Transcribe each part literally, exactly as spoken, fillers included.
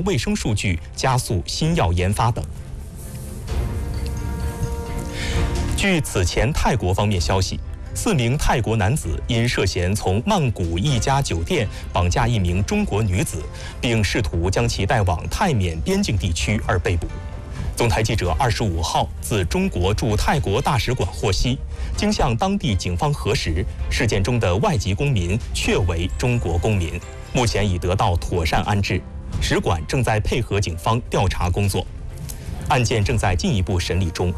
卫生数据，加速新药研发等。据此前泰国方面消息，四名泰国男子因涉嫌从曼谷一家酒店绑架一名中国女子，并试图将其带往泰缅边境地区而被捕。总台记者二十五号自中国驻泰国大使馆获悉，经向当地警方核实，事件中的外籍公民确为中国公民，目前已得到妥善安置。使馆正在配合警方调查工作，案件正在进一步审理中。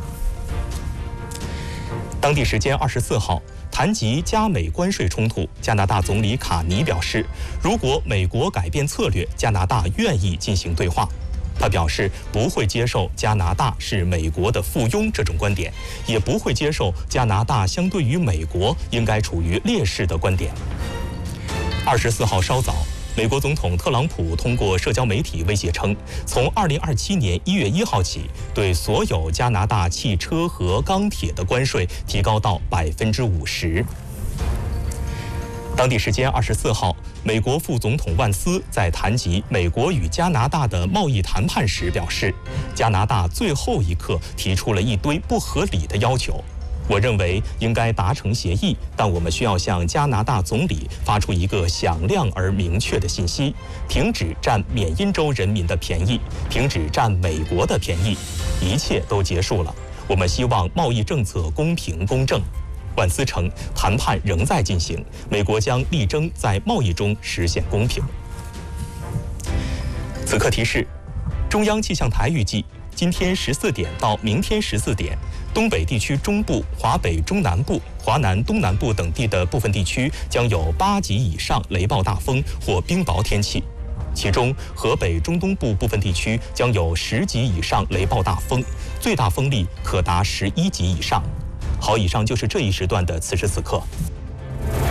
当地时间二十四号，谈及加美关税冲突，加拿大总理卡尼表示，如果美国改变策略，加拿大愿意进行对话。他表示不会接受加拿大是美国的附庸这种观点，也不会接受加拿大相对于美国应该处于劣势的观点。二十四号稍早，美国总统特朗普通过社交媒体威胁称，从二零二七年一月一号起，对所有加拿大汽车和钢铁的关税提高到百分之五十。当地时间二十四号，美国副总统万斯在谈及美国与加拿大的贸易谈判时表示，加拿大最后一刻提出了一堆不合理的要求。我认为应该达成协议，但我们需要向加拿大总理发出一个响亮而明确的信息：停止占缅因州人民的便宜，停止占美国的便宜，一切都结束了。我们希望贸易政策公平公正。万斯称，谈判仍在进行，美国将力争在贸易中实现公平。此刻提示：中央气象台预计，今天十四点到明天十四点，东北地区中部、华北中南部、华南东南部等地的部分地区将有八级以上雷暴大风或冰雹天气，其中河北中东部部分地区将有十级以上雷暴大风，最大风力可达十一级以上。好，以上就是这一时段的此时此刻。